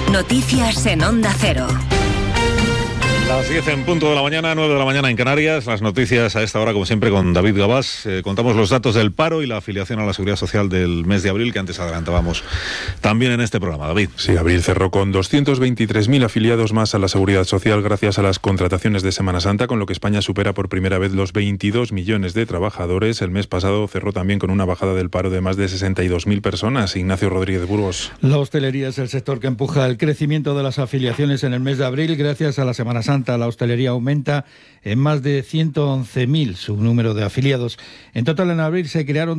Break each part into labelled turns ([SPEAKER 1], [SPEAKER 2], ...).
[SPEAKER 1] Noticias en Onda Cero.
[SPEAKER 2] Las 10 en punto de la mañana, 9 de la mañana en Canarias. Las noticias a esta hora, como siempre, con David Gabás. Contamos los datos del paro y la afiliación a la Seguridad Social del mes de abril, que antes adelantábamos también en este programa. David.
[SPEAKER 3] Sí, abril cerró con 223.000 afiliados más a la Seguridad Social gracias a las contrataciones de Semana Santa, con lo que España supera por primera vez los 22 millones de trabajadores. El mes pasado cerró también con una bajada del paro de más de 62.000 personas. Ignacio Rodríguez Burgos.
[SPEAKER 4] La hostelería es el sector que empuja el crecimiento de las afiliaciones en el mes de abril. Gracias a la Semana Santa, la hostelería aumenta en más de 111.000 su número de afiliados. En total, en abril se crearon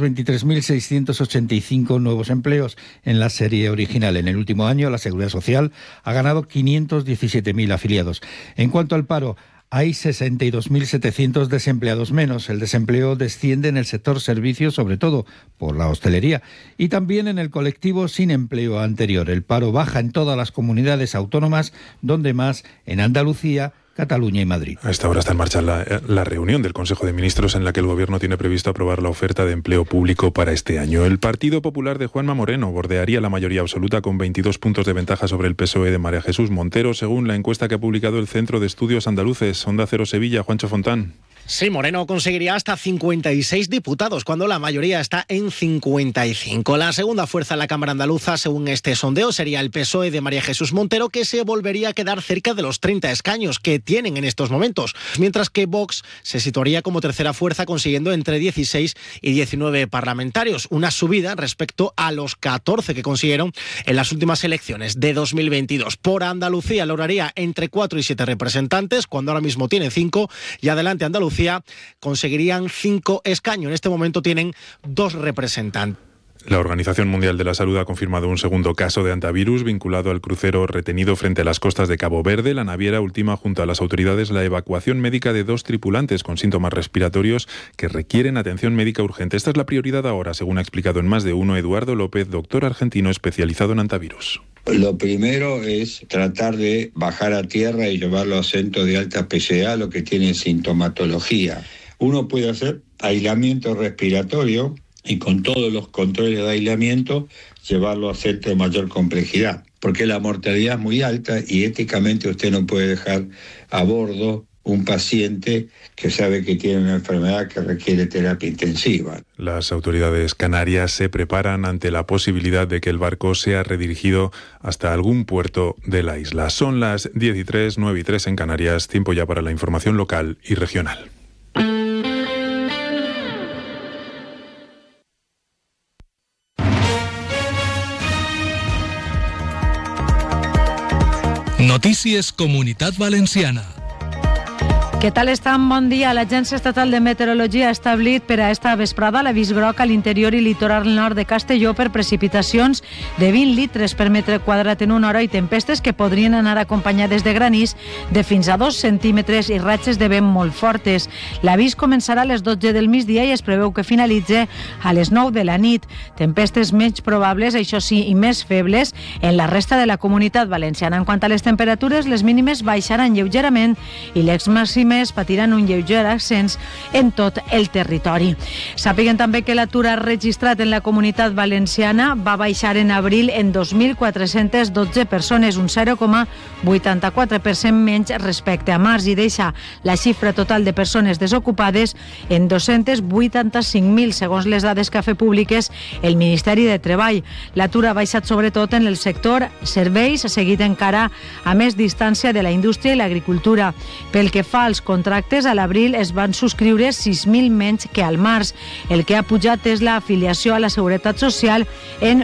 [SPEAKER 4] 223.685 nuevos empleos en la serie original. En el último año, la Seguridad Social ha ganado 517.000 afiliados. En cuanto al paro, hay 62.700 desempleados menos. El desempleo desciende en el sector servicios, sobre todo por la hostelería, y también en el colectivo sin empleo anterior. El paro baja en todas las comunidades autónomas, donde más en Andalucía, Cataluña y Madrid.
[SPEAKER 3] A esta hora está en marcha la reunión del Consejo de Ministros en la que el Gobierno tiene previsto aprobar la oferta de empleo público para este año. El Partido Popular de Juanma Moreno bordearía la mayoría absoluta con 22 puntos de ventaja sobre el PSOE de María Jesús Montero, según la encuesta que ha publicado el Centro de Estudios Andaluces. Onda Cero Sevilla, Juancho Fontán.
[SPEAKER 5] Sí, Moreno conseguiría hasta 56 diputados, cuando la mayoría está en 55. La segunda fuerza en la Cámara Andaluza, según este sondeo, sería el PSOE de María Jesús Montero, que se volvería a quedar cerca de los 30 escaños que tienen en estos momentos, mientras que Vox se situaría como tercera fuerza, consiguiendo entre 16 y 19 parlamentarios, una subida respecto a los 14 que consiguieron en las últimas elecciones de 2022. Por Andalucía lograría entre 4 y 7 representantes, cuando ahora mismo tiene 5, y adelante Andalucía conseguirían 5 escaños. En este momento tienen 2 representantes.
[SPEAKER 3] La Organización Mundial de la Salud ha confirmado un segundo caso de hantavirus vinculado al crucero retenido frente a las costas de Cabo Verde. La naviera ultima junto a las autoridades la evacuación médica de 2 tripulantes con síntomas respiratorios que requieren atención médica urgente. Esta es la prioridad ahora, según ha explicado en Más de Uno Eduardo López, doctor argentino especializado en hantavirus.
[SPEAKER 6] Lo primero es tratar de bajar a tierra y llevarlo a centros de alta especialidad, lo que tiene sintomatología. Uno puede hacer aislamiento respiratorio y con todos los controles de aislamiento llevarlo a centros de mayor complejidad, porque la mortalidad es muy alta y éticamente usted no puede dejar a bordo un paciente que sabe que tiene una enfermedad que requiere terapia intensiva.
[SPEAKER 3] Las autoridades canarias se preparan ante la posibilidad de que el barco sea redirigido hasta algún puerto de la isla. Son las 10:03, 9:03 en Canarias, tiempo ya para la información local y regional.
[SPEAKER 7] Notícies Comunitat Valenciana.
[SPEAKER 8] Què tal estan? Bon dia. L'Agència Estatal de Meteorologia ha establit per a esta vesprada l'avís groc a l'interior i litoral nord de Castelló per precipitacions de 20 litres per metre quadrat en una hora i tempestes que podrien anar acompanyades de granís de fins a 2 centímetres i ratxes de vent molt fortes. L'avís començarà a les 12 del migdia i es preveu que finalitze a les 9 de la nit. Tempestes menys probables, això sí, i més febles en la resta de la Comunitat Valenciana. En quant a les temperatures, les mínimes baixaran lleugerament i les màximes patiran un lleuger ascens en tot el territori. Sàpiguen també que l'atur registrat en la Comunitat Valenciana va baixar en abril en 2.412 persones, un 0,84% menys respecte a març, i deixa la xifra total de persones desocupades en 285.000, segons les dades que ha fet públiques el Ministeri de Treball. L'atur ha baixat sobretot en el sector serveis, seguit encara a més distància de la indústria i l'agricultura. Pel que fa als contractes, a l'abril es van subscriure 6.000 menys que al març. El que ha pujat és l'afiliació a la Seguretat Social en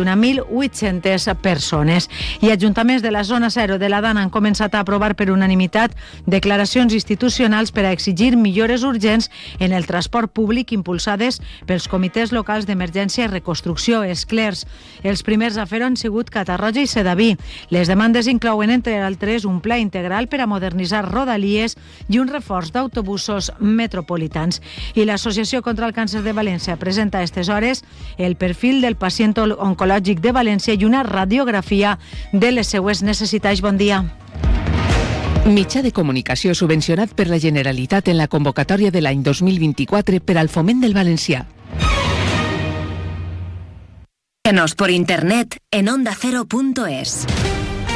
[SPEAKER 8] 21.800 persones. I ajuntaments de la zona 0 de la Dana han començat a aprovar per unanimitat declaracions institucionals per a exigir millores urgents en el transport públic impulsades pels comitès locals d'emergència i reconstrucció, esclers. Els primers a fer-ho han sigut Catarroja i Sedaví. Les demandes inclouen, entre altres, un pla integral per a modernitzar rodalies i un reforç d'autobusos metropolitans. I l'Associació contra el Càncer de València presenta a aquestes hores el perfil del pacient oncològic de València i una radiografia de les seues necessitats. Bon dia.
[SPEAKER 9] Mitjà de comunicació subvencionat per la Generalitat en la convocatòria de l'any 2024 per al foment del valencià.
[SPEAKER 1] Síguenos por internet en ondacero.es.